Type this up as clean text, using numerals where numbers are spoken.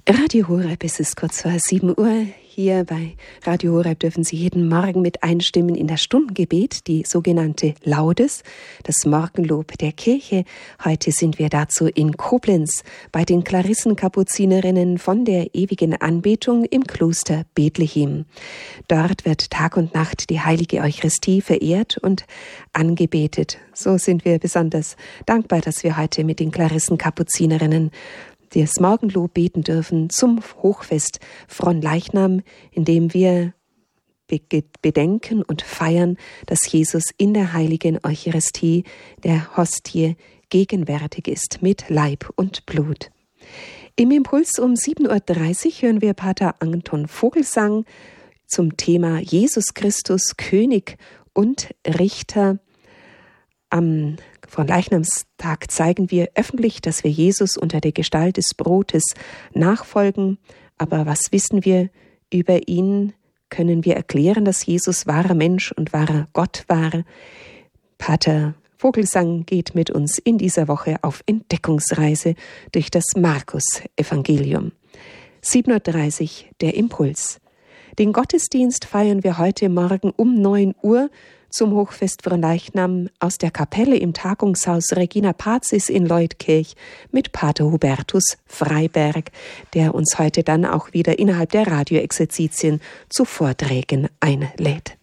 Radio Horeb, es ist kurz vor 7 Uhr. Hier bei Radio Horeb dürfen Sie jeden Morgen mit einstimmen in das Stundengebet, die sogenannte Laudes, das Morgenlob der Kirche. Heute sind wir dazu in Koblenz bei den Klarissenkapuzinerinnen von der ewigen Anbetung im Kloster Bethlehem. Dort wird Tag und Nacht die heilige Eucharistie verehrt und angebetet. So sind wir besonders dankbar, dass wir heute mit den Klarissenkapuzinerinnen das Morgenlob beten dürfen zum Hochfest Fronleichnam, in dem wir bedenken und feiern, dass Jesus in der heiligen Eucharistie, der Hostie, gegenwärtig ist mit Leib und Blut. Im Impuls um 7.30 Uhr hören wir Pater Anton Vogelsang zum Thema Jesus Christus, König und Richter. Am Fronleichnamstag zeigen wir öffentlich, dass wir Jesus unter der Gestalt des Brotes nachfolgen. Aber was wissen wir über ihn? Können wir erklären, dass Jesus wahrer Mensch und wahrer Gott war? Pater Vogelsang geht mit uns in dieser Woche auf Entdeckungsreise durch das Markus-Evangelium. 7.30 Uhr, der Impuls. Den Gottesdienst feiern wir heute Morgen um 9 Uhr zum Hochfest Fronleichnam aus der Kapelle im Tagungshaus Regina Pazis in Leutkirch mit Pater Hubertus Freiberg, der uns heute dann auch wieder innerhalb der Radioexerzitien zu Vorträgen einlädt.